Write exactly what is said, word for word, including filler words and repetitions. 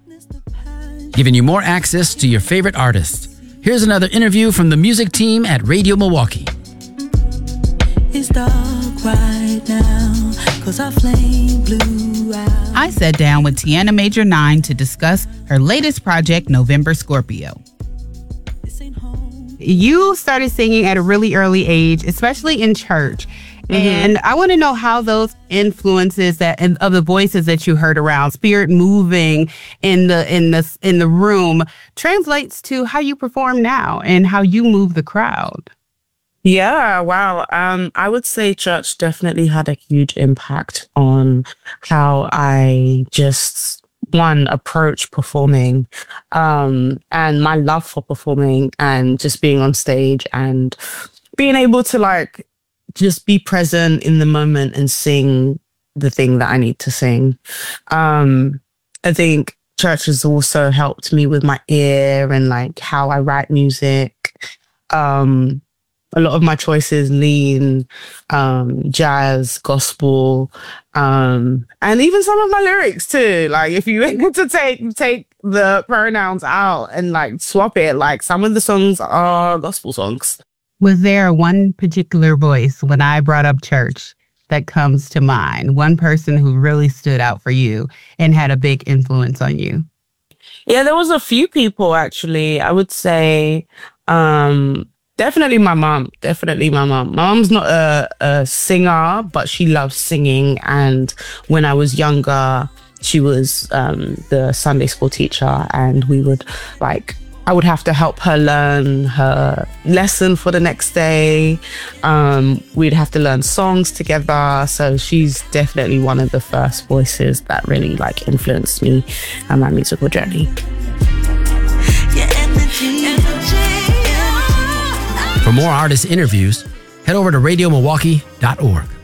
giving you more access to your favorite artists. Here's another interview from the music team at Radio Milwaukee. It's dark right now, 'cause our flame blew out. I sat down with Tiana Major nine to discuss her latest project, November Scorpio. You started singing at a really early age, especially in church. Mm-hmm. And I want to know how those influences that and of the voices that you heard around, spirit moving in the in the in the room, translates to how you perform now and how you move the crowd. Yeah, wow. Um, I would say church definitely had a huge impact on how I just, one, approach performing, um, and my love for performing and just being on stage and being able to like just be present in the moment and sing the thing that I need to sing. Um, I think church has also helped me with my ear and like how I write music. Um, A lot of my choices lean um, jazz, gospel, um, and even some of my lyrics too. Like if you were to take take the pronouns out and like swap it, like some of the songs are gospel songs. Was there one particular voice when I brought up church that comes to mind? One person who really stood out for you and had a big influence on you? Yeah, there was a few people actually. I would say. Um, Definitely my mom. Definitely my mom. My mom's not a, a singer, but she loves singing. And when I was younger, she was um, the Sunday school teacher, and we would like, I would have to help her learn her lesson for the next day. Um, we'd have to learn songs together. So she's definitely one of the first voices that really like influenced me and my musical journey. For more artist interviews, head over to radio milwaukee dot org.